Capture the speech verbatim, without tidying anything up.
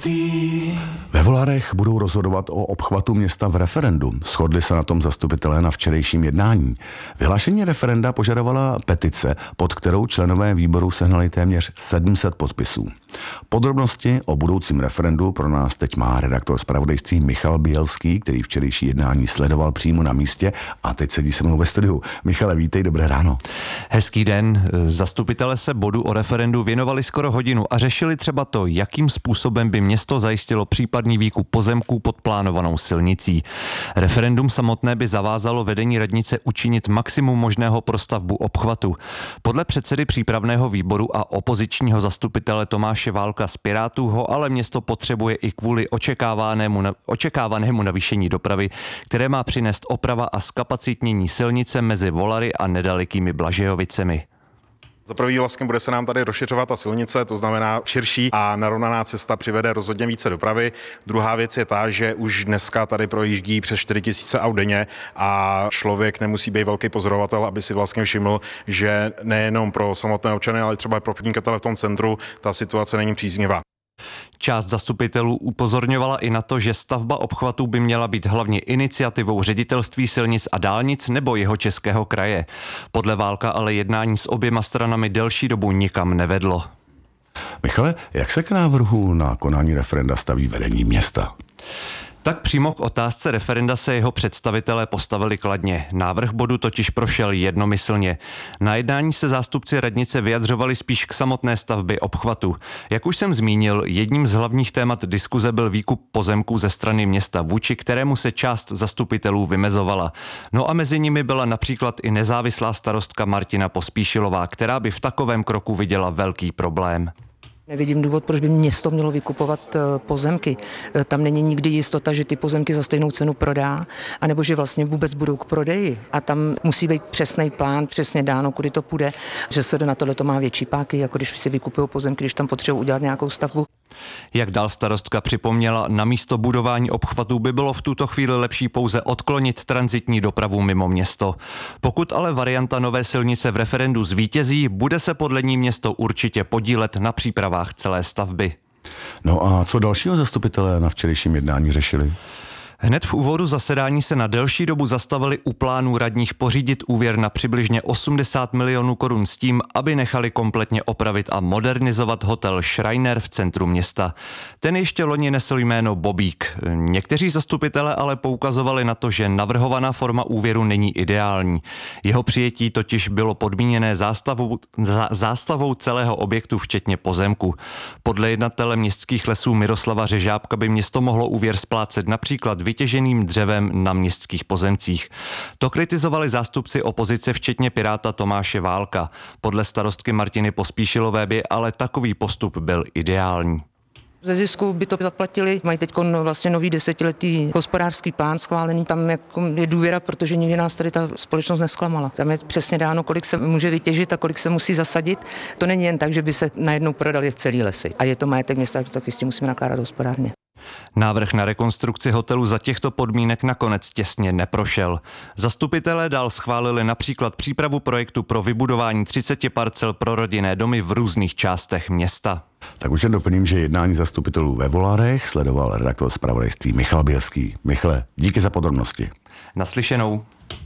Spravodajství. Ve Volarech budou rozhodovat o obchvatu města v referendu. Shodli se na tom zastupitelé na včerejším jednání. Vyhlášení referenda požadovala petice, pod kterou členové výboru sehnali téměř sedm set podpisů. Podrobnosti o budoucím referendu pro nás teď má redaktor Spravodajství Michal Bielský, který včerejší jednání sledoval přímo na místě a teď sedí se mnou ve studiu. Michale, vítej, dobré ráno. Hezký den. Zastupitelé se bodu o referendu věnovali skoro hodinu a řešili třeba to, jakým způsobem by město zajistilo případný výkup pozemků pod plánovanou silnicí. Referendum samotné by zavázalo vedení radnice učinit maximum možného pro stavbu obchvatu. Podle předsedy přípravného výboru a opozičního zastupitele Tomáše Válka z Pirátů ho ale město potřebuje i kvůli očekávanému, očekávanému navýšení dopravy, které má přinést oprava a zkapacitnění silnice mezi Volary a nedalekými Blažejovicemi. Za prvý vlastně bude se nám tady rozšiřovat ta silnice, to znamená širší a narovnaná cesta přivede rozhodně více dopravy. Druhá věc je ta, že už dneska tady projíždí přes čtyři tisíce aut denně a člověk nemusí být velký pozorovatel, aby si vlastně všiml, že nejenom pro samotné občany, ale třeba pro podnikatele v tom centru ta situace není příznivá. Část zastupitelů upozorňovala i na to, že stavba obchvatu by měla být hlavně iniciativou Ředitelství silnic a dálnic nebo Jihočeského kraje. Podle Válka ale jednání s oběma stranami delší dobu nikam nevedlo. Michale, jak se k návrhu na konání referenda staví vedení města? Tak přímo k otázce referenda se jeho představitelé postavili kladně. Návrh bodu totiž prošel jednomyslně. Na jednání se zástupci radnice vyjadřovali spíš k samotné stavbě obchvatu. Jak už jsem zmínil, jedním z hlavních témat diskuze byl výkup pozemků ze strany města, vůči kterému se část zastupitelů vymezovala. No a mezi nimi byla například i nezávislá starostka Martina Pospíšilová, která by v takovém kroku viděla velký problém. Nevidím důvod, proč by město mělo vykupovat pozemky. Tam není nikdy jistota, že ty pozemky za stejnou cenu prodá, anebo že vlastně vůbec budou k prodeji. A tam musí být přesný plán, přesně dáno, kudy to půjde, že se na tohle to má větší páky, jako když si vykupují pozemky, když tam potřebují udělat nějakou stavbu. Jak dál starostka připomněla, na místo budování obchvatů by bylo v tuto chvíli lepší pouze odklonit tranzitní dopravu mimo město. Pokud ale varianta nové silnice v referendu zvítězí, bude se podle ní město určitě podílet na přípravách celé stavby. No a co dalšího zastupitelé na včerejším jednání řešili? Hned v úvodu zasedání se na delší dobu zastavili u plánů radních pořídit úvěr na přibližně osmdesát milionů korun s tím, aby nechali kompletně opravit a modernizovat hotel Schreiner v centru města. Ten ještě loni nesl jméno Bobík. Někteří zastupitelé ale poukazovali na to, že navrhovaná forma úvěru není ideální. Jeho přijetí totiž bylo podmíněné zástavou, zá, zástavou celého objektu, včetně pozemku. Podle jednatele městských lesů Miroslava Řežábka by město mohlo úvěr splácet například vytěženým dřevem na městských pozemcích. To kritizovali zástupci opozice, včetně Piráta Tomáše Válka. Podle starostky Martiny Pospíšilové by ale takový postup byl ideální. Ze zisku by to zaplatili, mají teď vlastně nový desetiletý hospodářský plán schválený, tam je důvěra, protože nikdy nás tady ta společnost nesklamala. Tam je přesně dáno, kolik se může vytěžit a kolik se musí zasadit. To není jen tak, že by se najednou prodali celý lesy. A je to majetek města, tak s tím musíme nakládat hospodárně. Návrh na rekonstrukci hotelu za těchto podmínek nakonec těsně neprošel. Zastupitelé dál schválili například přípravu projektu pro vybudování třiceti parcel pro rodinné domy v různých částech města. Tak už jen doplním, že jednání zastupitelů ve Volarech sledoval redaktor Spravodajství Michal Bielský. Michale, díky za podrobnosti. Naslyšenou.